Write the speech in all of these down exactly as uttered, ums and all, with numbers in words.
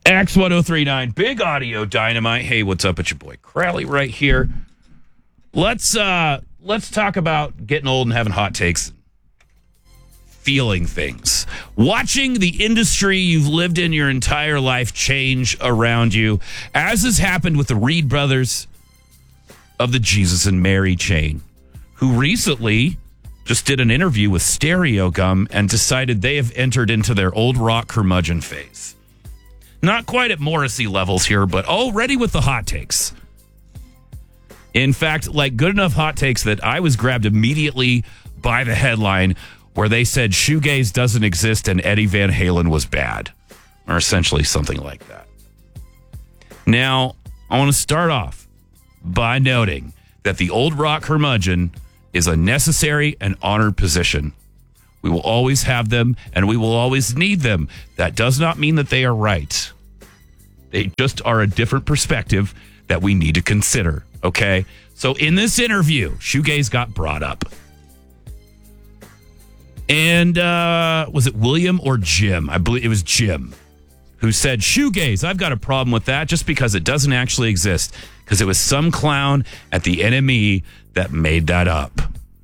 X ten thirty-nine, Big Audio Dynamite. Hey, what's up? It's your boy Crowley right here. Let's uh let's talk about getting old and having hot takes. Feeling things. Watching the industry you've lived in your entire life change around you, as has happened with the Reed brothers of the Jesus and Mary chain, who recently just did an interview with Stereo Gum and decided they have entered into their old rock curmudgeon phase. Not quite at Morrissey levels here, but already with the hot takes. In fact, like good enough hot takes that I was grabbed immediately by the headline where they said shoegaze doesn't exist and Eddie Van Halen was bad, or essentially something like that. Now, I want to start off by noting that the old rock curmudgeon is a necessary and honored position. We will always have them, and we will always need them. That does not mean that they are right. They just are a different perspective that we need to consider, okay? So in this interview, shoegaze got brought up. And uh, was it William or Jim? I believe it was Jim who said, shoegaze, I've got a problem with that just because it doesn't actually exist. Because it was some clown at the N M E that made that up.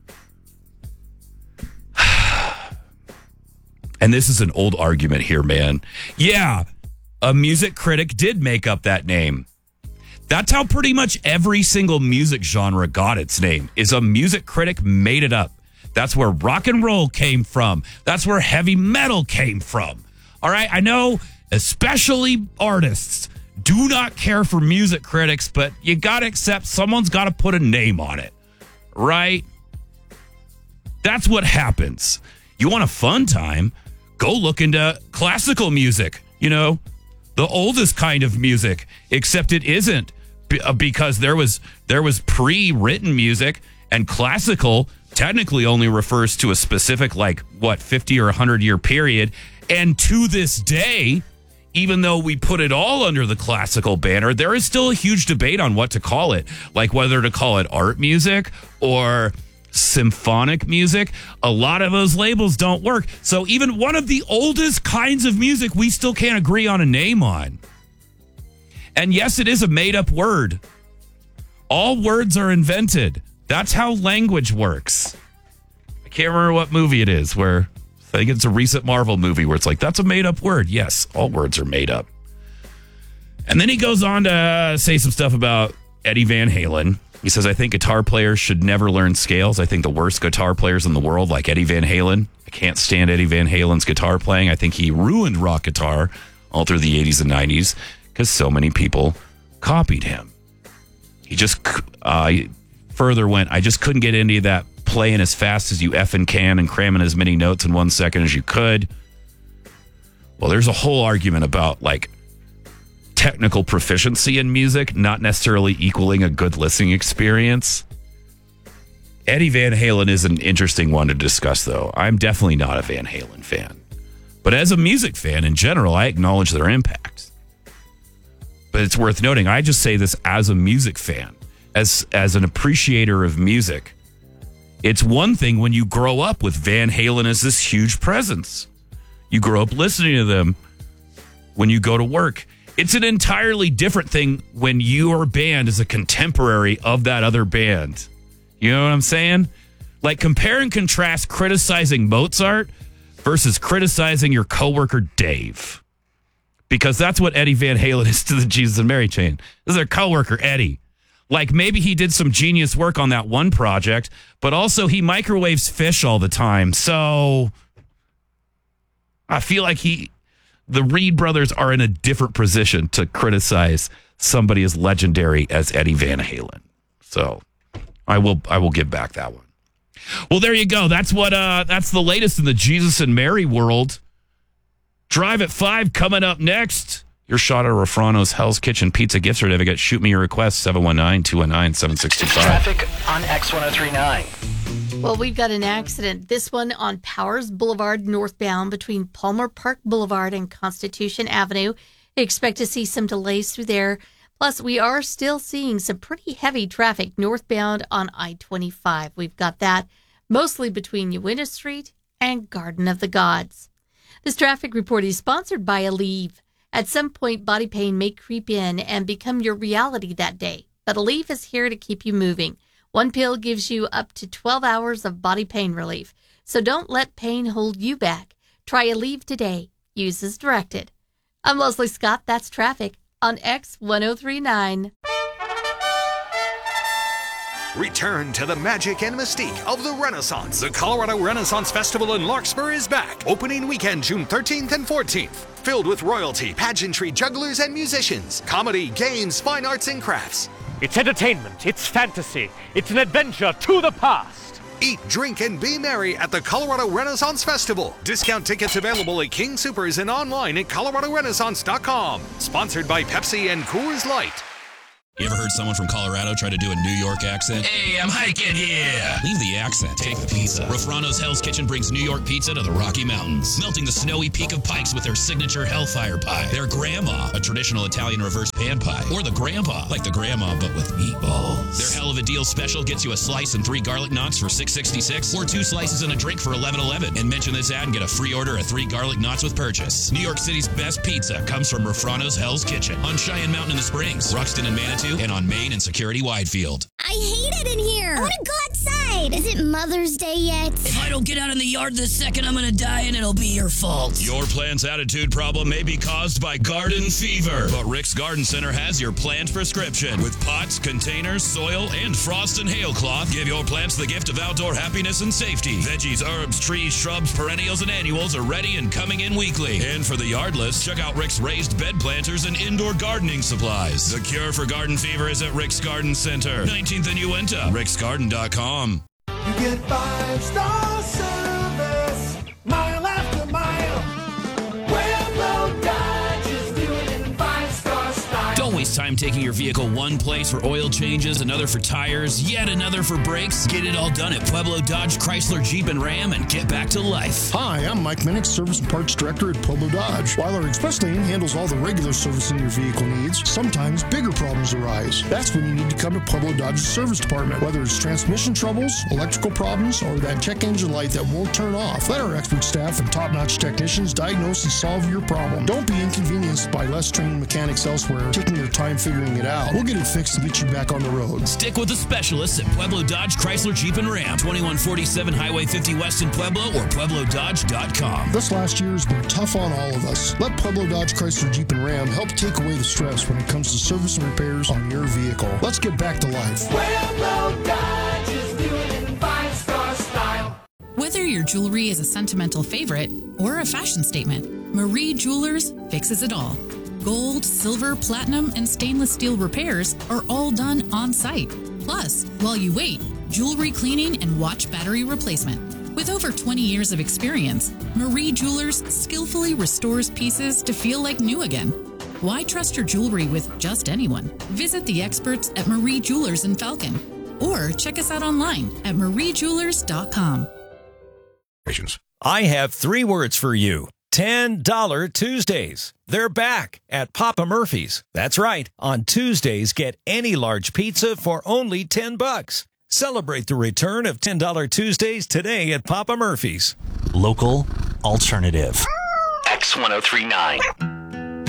And this is an old argument here, man. Yeah, a music critic did make up that name. That's how pretty much every single music genre got its name, is a music critic made it up. That's where rock and roll came from. That's where heavy metal came from. All right, I know especially artists do not care for music critics, but you got to accept someone's got to put a name on it, right? That's what happens. You want a fun time? Go look into classical music, you know, the oldest kind of music, except it isn't because there was there was pre-written music, and classical technically only refers to a specific, like, what, fifty or one hundred year period. And to this day, even though we put it all under the classical banner, there is still a huge debate on what to call it, like whether to call it art music or symphonic music. A lot of those labels don't work. So even one of the oldest kinds of music, we still can't agree on a name on. And yes, it is a made-up word. All words are invented. That's how language works. I can't remember what movie it is where, I think it's a recent Marvel movie where it's like, that's a made-up word. Yes, all words are made up. And then he goes on to say some stuff about Eddie Van Halen. He says, I think guitar players should never learn scales. I think the worst guitar players in the world, like Eddie Van Halen. I can't stand Eddie Van Halen's guitar playing. I think he ruined rock guitar all through the eighties and nineties because so many people copied him. He just uh, further went, I just couldn't get into that playing as fast as you effing can and cramming as many notes in one second as you could. Well, there's a whole argument about, like, technical proficiency in music not necessarily equaling a good listening experience. Eddie Van Halen is an interesting one to discuss, though. I'm definitely not a Van Halen fan. But as a music fan in general, I acknowledge their impact. But it's worth noting, I just say this as a music fan, as as an appreciator of music. It's one thing when you grow up with Van Halen as this huge presence. You grow up listening to them when you go to work. It's an entirely different thing when your band is a contemporary of that other band. You know what I'm saying? Like, compare and contrast criticizing Mozart versus criticizing your coworker Dave. Because that's what Eddie Van Halen is to the Jesus and Mary chain. This is their coworker, Eddie. Like, maybe he did some genius work on that one project, but also he microwaves fish all the time. So I feel like he... the Reed brothers are in a different position to criticize somebody as legendary as Eddie Van Halen. So I will I will give back that one. Well, there you go. That's what uh, that's the latest in the Jesus and Mary world. Drive at five coming up next. Your shot at Rafrano's Hell's Kitchen Pizza gift certificate. Shoot me your request, seven one nine, two one nine, seven six two five. Traffic on X ten thirty-nine. Well, we've got an accident. This one on Powers Boulevard northbound between Palmer Park Boulevard and Constitution Avenue. Expect to see some delays through there. Plus, we are still seeing some pretty heavy traffic northbound on I twenty-five. We've got that mostly between Uinta Street and Garden of the Gods. This traffic report is sponsored by Aleve. At some point, body pain may creep in and become your reality that day, but Aleve is here to keep you moving. One pill gives you up to twelve hours of body pain relief, so don't let pain hold you back. Try Aleve today. Use as directed. I'm Leslie Scott. That's traffic on X ten thirty-nine. Return to the magic and mystique of the Renaissance. The Colorado Renaissance Festival in Larkspur is back. Opening weekend, June thirteenth and fourteenth. Filled with royalty, pageantry, jugglers, and musicians. Comedy, games, fine arts, and crafts. It's entertainment. It's fantasy. It's an adventure to the past. Eat, drink, and be merry at the Colorado Renaissance Festival. Discount tickets available at King Soopers and online at colorado renaissance dot com. Sponsored by Pepsi and Coors Light. You ever heard someone from Colorado try to do a New York accent? Hey, I'm hiking here. Leave the accent. Take the pizza. Rafrano's Hell's Kitchen brings New York pizza to the Rocky Mountains, melting the snowy peak of Pikes with their signature Hellfire Pie. Their Grandma, a traditional Italian reverse pan pie. Or the Grandpa, like the Grandma but with meatballs. Their Hell of a Deal special gets you a slice and three garlic knots for six sixty-six, or two slices and a drink for eleven eleven. And mention this ad and get a free order of three garlic knots with purchase. New York City's best pizza comes from Rafrano's Hell's Kitchen on Cheyenne Mountain in the Springs, Ruxton and Manitou, and on Main and Security Widefield. I hate it in here. I want to go outside. Is it Mother's Day yet? If I don't get out in the yard this second, I'm going to die and it'll be your fault. Your plant's attitude problem may be caused by garden fever, but Rick's Garden Center has your plant prescription. With pots, containers, soil, and frost and hail cloth, give your plants the gift of outdoor happiness and safety. Veggies, herbs, trees, shrubs, perennials, and annuals are ready and coming in weekly. And for the yardless, check out Rick's raised bed planters and indoor gardening supplies. The cure for garden fever is at Rick's Garden Center, nineteenth and Uinta, ricks garden dot com. You get five-star service, mile after mile. Pueblo Dodge is doing it in five-star style. Don't waste time taking your vehicle one place for oil changes, another for tires, yet another for brakes. Get it all done at Pueblo Dodge, Chrysler, Jeep, and Ram and get back to life. Hi, I'm Mike Minnick, Service and Parts Director at Pueblo Dodge. While our Express Lane handles all the regular servicing your vehicle needs, sometimes bigger problems arise. That's when you need to come to Pueblo Dodge's service department. Whether it's transmission troubles, electrical problems, or that check engine light that won't turn off, let our expert staff and top-notch technicians diagnose and solve your problem. Don't be inconvenienced by less trained mechanics elsewhere taking your time figuring it out. We'll get it fixed to get you back on the road. Stick with the specialists at Pueblo Dodge, Chrysler, Jeep, and Ram. twenty-one forty-seven Highway fifty West in Pueblo or pueblo dodge dot com. This last year has been tough on all of us. Let Pueblo Dodge, Chrysler, Jeep, and Ram help take away the stress when it comes to service and repairs on your vehicle. Let's get back to life. Pueblo Dodge is doing it in five-star style. Whether your jewelry is a sentimental favorite or a fashion statement, Marie Jewelers fixes it all. Gold, silver, platinum, and stainless steel repairs are all done on site. Plus, while you wait, jewelry cleaning and watch battery replacement. With over twenty years of experience, Marie Jewelers skillfully restores pieces to feel like new again. Why trust your jewelry with just anyone? Visit the experts at Marie Jewelers in Falcon or check us out online at marie jewelers dot com. I have three words for you. ten dollar Tuesdays. They're back at Papa Murphy's. That's right. On Tuesdays, get any large pizza for only ten bucks. Celebrate the return of ten dollar Tuesdays today at Papa Murphy's. Local alternative. X ten thirty-nine.